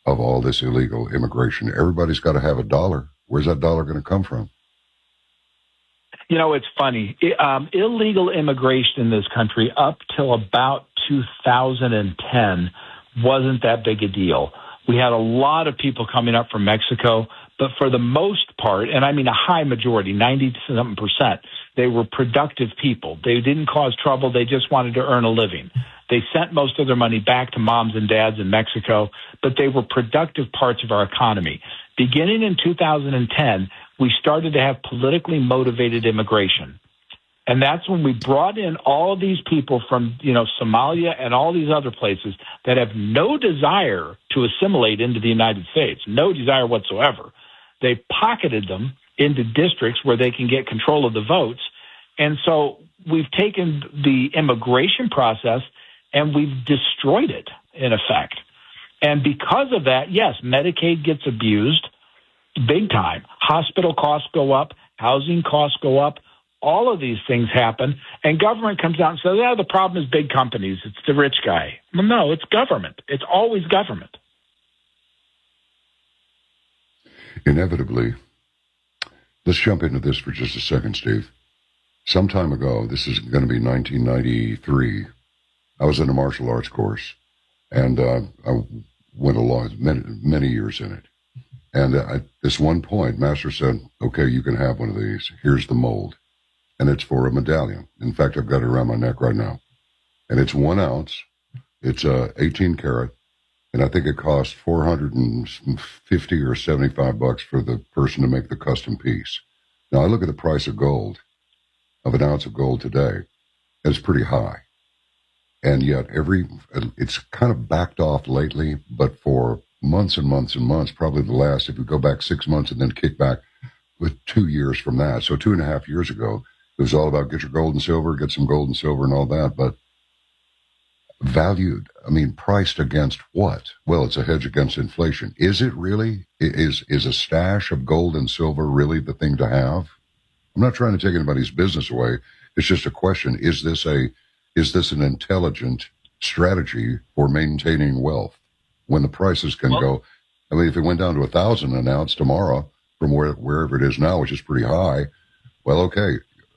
of all this illegal immigration. Everybody's got to have a dollar. Where's that dollar going to come from? It's funny. Illegal immigration in this country up till about 2010 wasn't that big a deal. We had a lot of people coming up from Mexico, but for the most part, and I mean a high majority, 90-something%, they were productive people. They didn't cause trouble. They just wanted to earn a living. They sent most of their money back to moms and dads in Mexico, but they were productive parts of our economy. Beginning in 2010, we started to have politically motivated immigration. And that's when we brought in all these people from, Somalia and all these other places that have no desire to assimilate into the United States, no desire whatsoever. They pocketed them into districts where they can get control of the votes. And so we've taken the immigration process and we've destroyed it, in effect. And because of that, yes, Medicaid gets abused big time. Hospital costs go up, housing costs go up. All of these things happen, and government comes out and says, the problem is big companies. It's the rich guy. Well, no, it's government. It's always government. Inevitably, let's jump into this for just a second, Steve. Some time ago, this is going to be 1993, I was in a martial arts course, and I went along many years in it. And at this one point, Master said, okay, you can have one of these. Here's the mold. And it's for a medallion. In fact, I've got it around my neck right now. And it's 1 ounce. It's 18 karat. And I think it costs $450 or $75 for the person to make the custom piece. Now, I look at the price of gold, of an ounce of gold today, and it's pretty high. And yet it's kind of backed off lately, but for months and months and months, probably the last, if we go back 6 months and then kick back with 2 years from that. So 2.5 years ago, it was all about get your gold and silver, get some gold and silver and all that. But valued, priced against what? Well, it's a hedge against inflation. Is it really? Is a stash of gold and silver really the thing to have? I'm not trying to take anybody's business away. It's just a question. Is this an intelligent strategy for maintaining wealth when the prices can go? If it went down to 1,000 an ounce tomorrow from wherever it is now, which is pretty high, well, okay.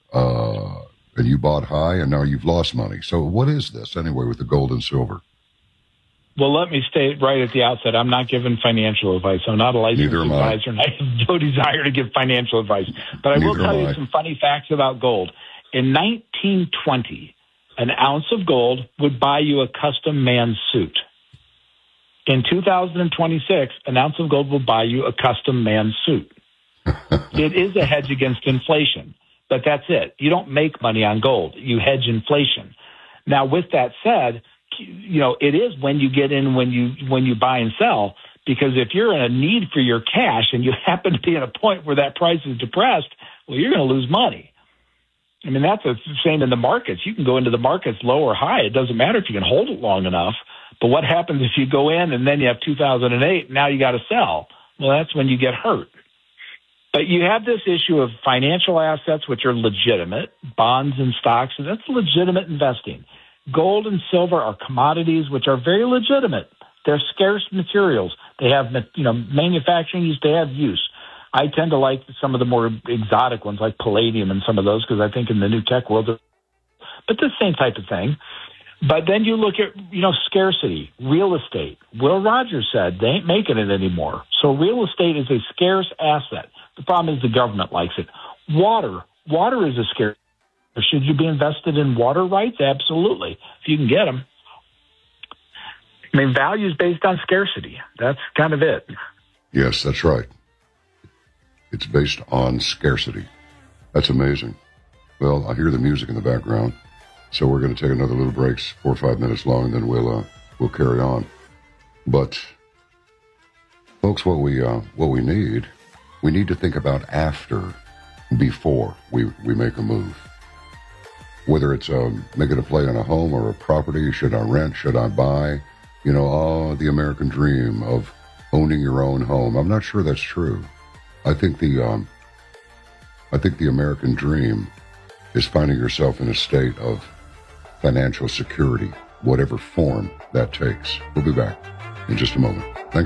And you bought high and now you've lost money. So what is this anyway with the gold and silver? Well, let me state right at the outset, I'm not giving financial advice. I'm not a licensed advisor, and I have no desire to give financial advice. But I will tell you some funny facts about gold. In 1920, an ounce of gold would buy you a custom man's suit. In 2026, an ounce of gold will buy you a custom man's suit. It is a hedge against inflation, but that's it. You don't make money on gold. You hedge inflation. Now, with that said, it is when you get in, when you buy and sell, because if you're in a need for your cash and you happen to be at a point where that price is depressed, well, you're going to lose money. That's the same in the markets. You can go into the markets low or high. It doesn't matter if you can hold it long enough. But what happens if you go in and then you have 2008, now you got to sell? Well, that's when you get hurt. But you have this issue of financial assets, which are legitimate, bonds and stocks, and that's legitimate investing. Gold and silver are commodities, which are very legitimate. They're scarce materials. They have, manufacturing use, they have use. I tend to like some of the more exotic ones like palladium and some of those because I think in the new tech world, but the same type of thing. But then you look at, scarcity, real estate. Will Rogers said they ain't making it anymore. So real estate is a scarce asset. The problem is the government likes it. Water is a scarce. Should you be invested in water rights? Absolutely. If you can get them. Value is based on scarcity. That's kind of it. Yes, that's right. It's based on scarcity. That's amazing. Well, I hear the music in the background, so we're going to take another little break, 4 or 5 minutes long, and then we'll carry on. But, folks, what we need to think about after, before we make a move. Whether it's making a play on a home or a property, should I rent, should I buy? The American dream of owning your own home. I'm not sure that's true. I think the American dream is finding yourself in a state of financial security, whatever form that takes. We'll be back in just a moment. Thanks.